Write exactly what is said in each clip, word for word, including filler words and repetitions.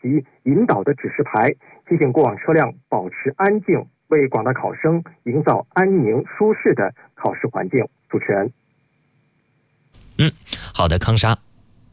及引导的指示牌，提醒过往车辆保持安静，为广大考生营造安宁舒适的考试环境。主持人。 嗯，好的，康莎。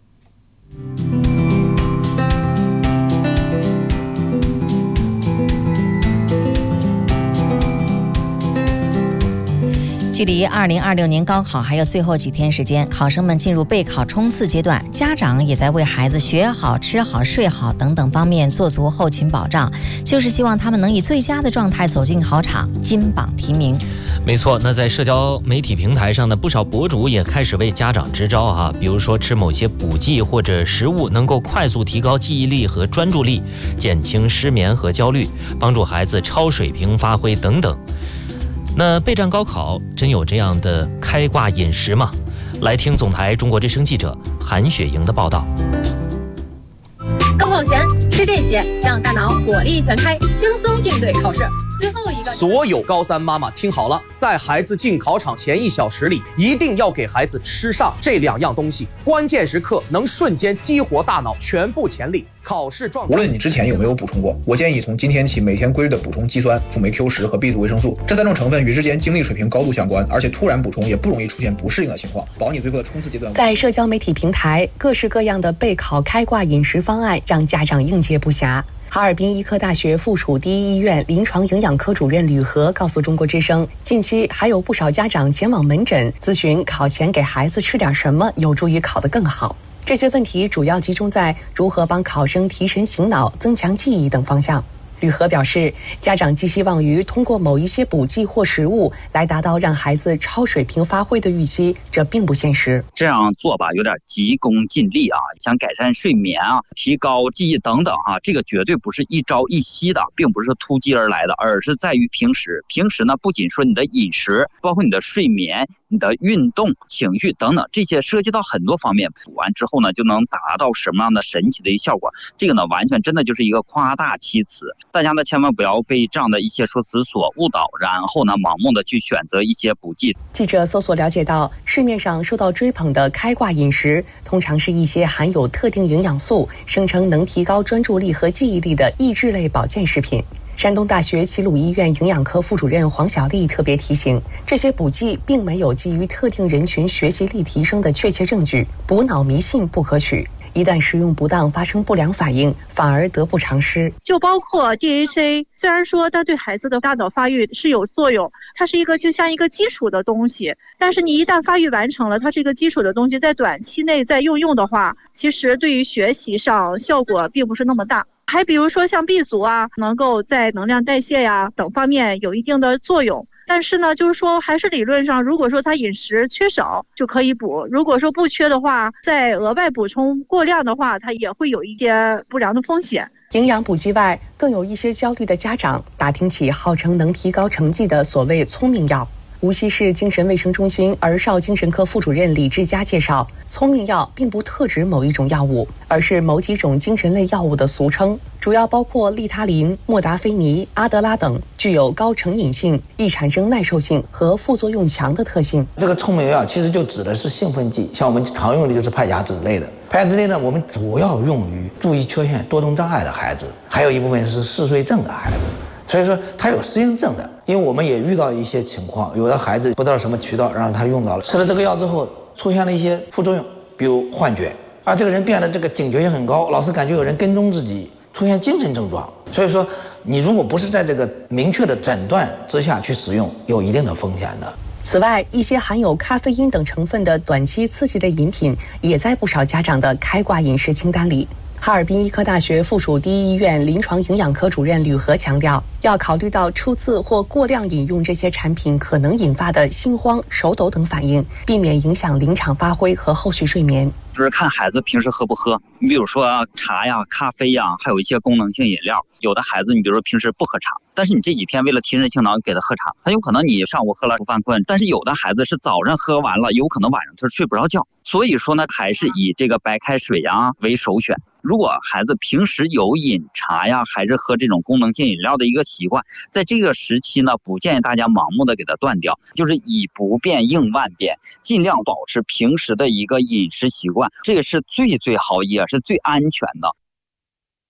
距离二零二六年高考还有最后几天时间，考生们进入备考冲刺阶段，家长也在为孩子学好、吃好、睡好等等方面做足后勤保障，就是希望他们能以最佳的状态走进考场，金榜题名。 没错，那在社交媒体平台上呢，不少博主也开始为家长支招啊，比如说吃某些补剂或者食物能够快速提高记忆力和专注力，减轻失眠和焦虑，帮助孩子超水平发挥等等。那备战高考真有这样的开挂饮食吗？来听总台中国之声记者韩雪莹的报道。 高考前吃这些，让大脑火力全开，轻松应对考试。最后一个， 所有高三妈妈听好了，在孩子进考场前一小时里，一定要给孩子吃上这两样东西，关键时刻能瞬间激活大脑全部潜力。考试状态， 无论你之前有没有补充过，我建议从今天起每天规律的补充肌酸、辅酶 Q 十和 B 族维生素，这三种成分与日间精力水平高度相关，而且突然补充也不容易出现不适应的情况，保你最后的冲刺阶段。 在社交媒体平台，各式各样的备考开挂饮食方案让家长应接不暇。哈尔滨医科大学附属第一医院临床营养科主任吕和告诉中国之声，近期还有不少家长前往门诊咨询考前给孩子吃点什么有助于考得更好。这些问题主要集中在如何帮考生提神醒脑、增强记忆等方向。吕和表示，家长寄希望于通过某一些补剂或食物来达到让孩子超水平发挥的预期，这并不现实。 这样做吧，有点急功近利啊，想改善睡眠啊、提高记忆等等啊，这个绝对不是一朝一夕的，并不是突击而来的，而是在于平时。平时呢，不仅说你的饮食，包括你的睡眠、你的运动、情绪等等，这些涉及到很多方面，补完之后呢，就能达到什么样的神奇的一个效果？这个呢，完全真的就是一个夸大其词。大家呢，千万不要被这样的一些说辞所误导，然后呢，盲目的去选择一些补剂。 记者搜索了解到，市面上受到追捧的开挂饮食，通常是一些含有特定营养素、声称能提高专注力和记忆力的益智类保健食品。山东大学齐鲁医院营养科副主任黄小丽特别提醒，这些补剂并没有基于特定人群学习力提升的确切证据，补脑迷信不可取。一旦使用不当，发生不良反应，反而得不偿失。 就包括 D H A， 虽然说它对孩子的大脑发育是有作用，它是一个就像一个基础的东西，但是你一旦发育完成了，它是一个基础的东西，在短期内再用用的话，其实对于学习上效果并不是那么大。还比如说像 B 族啊，能够在能量代谢呀等方面有一定的作用。但是呢，就是说还是理论上，如果说他饮食缺少就可以补，如果说不缺的话，再额外补充过量的话，它也会有一些不良的风险。 营养补剂外，更有一些焦虑的家长打听起号称能提高成绩的所谓聪明药。无锡市精神卫生中心儿少精神科副主任李志佳介绍，聪明药并不特指某一种药物，而是某几种精神类药物的俗称，主要包括利他林、莫达菲尼、阿德拉等，具有高成瘾性、易产生耐受性和副作用强的特性。 这个聪明药其实就指的是兴奋剂，像我们常用的就是派甲酯类的。派甲酯类呢，我们主要用于注意缺陷、多动障碍的孩子，还有一部分是嗜睡症的孩子。所以说他有适应症的，因为我们也遇到一些情况，有的孩子不知道什么渠道让他用到了，吃了这个药之后出现了一些副作用，比如幻觉，而这个人变得这个警觉性很高，老是感觉有人跟踪自己，出现精神症状。所以说你如果不是在这个明确的诊断之下去使用，有一定的风险的。 此外，一些含有咖啡因等成分的短期刺激类饮品也在不少家长的开挂饮食清单里。哈尔滨医科大学附属第一医院临床营养科主任吕和强调，要考虑到初次或过量饮用这些产品可能引发的心慌、手抖等反应，避免影响临场发挥和后续睡眠。 就是看孩子平时喝不喝，你比如说茶呀、咖啡呀，还有一些功能性饮料。有的孩子，你比如说平时不喝茶，但是你这几天为了提神醒脑给他喝茶，很有可能你上午喝了犯困。但是有的孩子是早上喝完了，有可能晚上他睡不着觉。所以说呢，还是以这个白开水呀为首选。如果孩子平时有饮茶呀，还是喝这种功能性饮料的一个习惯，在这个时期呢，不建议大家盲目的给它断掉，就是以不变应万变，尽量保持平时的一个饮食习惯，这个是最最好也是最安全的。